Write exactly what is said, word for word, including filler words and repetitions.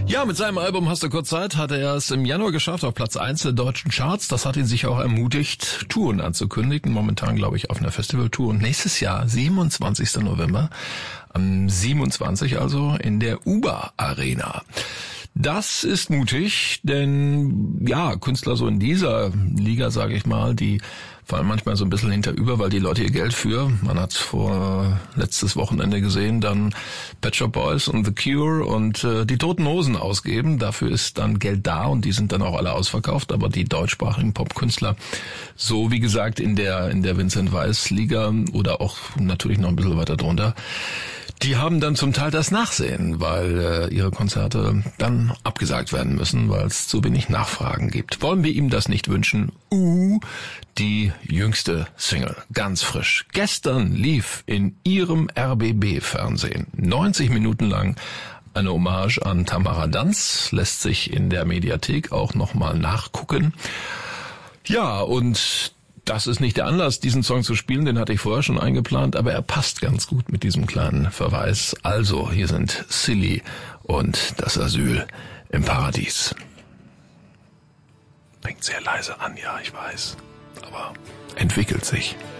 Ja, mit seinem Album Hast du kurz Zeit hat er es im Januar geschafft auf Platz eins der deutschen Charts. Das hat ihn sich auch ermutigt, Touren anzukündigen. Momentan, glaube ich, auf einer Festivaltour. Und nächstes Jahr, siebenundzwanzigsten November, am siebenundzwanzigsten also in der U B A Arena. Das ist mutig, denn ja, Künstler so in dieser Liga, sage ich mal, die fallen manchmal so ein bisschen hinterüber, weil die Leute ihr Geld für, man hat vor letztes Wochenende gesehen, dann Pet Shop Boys und The Cure und äh, die Toten Hosen ausgeben. Dafür ist dann Geld da und die sind dann auch alle ausverkauft. Aber die deutschsprachigen Popkünstler, so wie gesagt in der in der Vincent Weiss Liga oder auch natürlich noch ein bisschen weiter drunter, die haben dann zum Teil das Nachsehen, weil äh, ihre Konzerte dann abgesagt werden müssen, weil es zu wenig Nachfragen gibt. Wollen wir ihm das nicht wünschen? Uh, die jüngste Single, ganz frisch. Gestern lief in ihrem R B B-Fernsehen neunzig Minuten lang eine Hommage an Tamara Danz, lässt sich in der Mediathek auch nochmal nachgucken. Ja, und das ist nicht der Anlass, diesen Song zu spielen, den hatte ich vorher schon eingeplant, aber er passt ganz gut mit diesem kleinen Verweis. Also, hier sind Silly und das Asyl im Paradies. Fängt sehr leise an, ja, ich weiß, aber entwickelt sich.